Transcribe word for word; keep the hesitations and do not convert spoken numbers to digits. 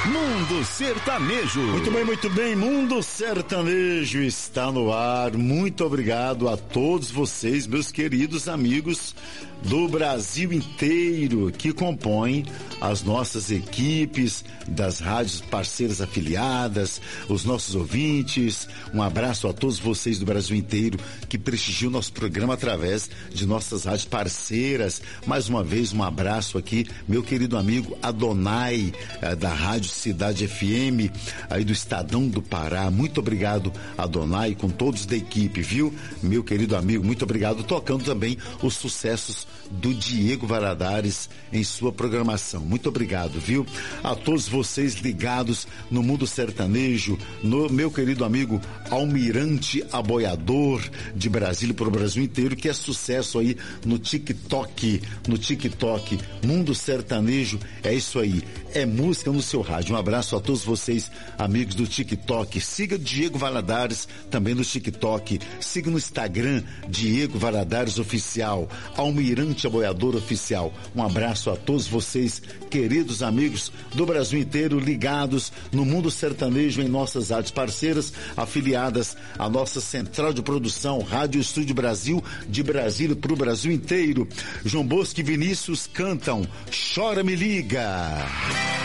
Mundo Sertanejo. Muito bem, muito bem. Mundo Sertanejo está no ar. Muito obrigado a todos vocês, meus queridos amigos do Brasil inteiro, que compõem as nossas equipes das rádios parceiras afiliadas, os nossos ouvintes. Um abraço a todos vocês do Brasil inteiro que prestigiam nosso programa através de nossas rádios parceiras. Mais uma vez, um abraço aqui, meu querido amigo Adonai, eh, da Rádio Cidade F M, aí do Estadão do Pará. Muito obrigado, Adonai, com todos da equipe, viu? Meu querido amigo, muito obrigado. Tocando também os sucessos do Diego Valadares em sua programação. Muito obrigado, viu? A todos vocês ligados no Mundo Sertanejo, no meu querido amigo Almirante Aboiador, de Brasília para o Brasil inteiro, que é sucesso aí no TikTok, no TikTok, Mundo Sertanejo, é isso aí, é música no seu rádio. Um abraço a todos vocês, amigos do TikTok. Siga Diego Valadares também no TikTok, siga no Instagram, Diego Valadares Oficial, Almirante Aboiador Oficial. Um abraço a todos vocês, queridos amigos do Brasil inteiro, ligados no Mundo Sertanejo em nossas rádios parceiras, afiliadas à nossa central de produção, Rádio Estúdio Brasil, de Brasília para o Brasil inteiro. João Bosco e Vinícius cantam Chora Me Liga.